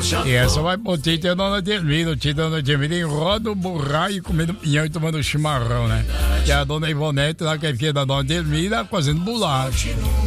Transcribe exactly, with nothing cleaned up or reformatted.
E essa vai pro Tito e a dona Termina. O Tito e a dona Termina enroda o burraio comendo pinhão e tomando chimarrão, né? E a dona Ivonete, lá que é filha da dona Termina, fazendo bolacha.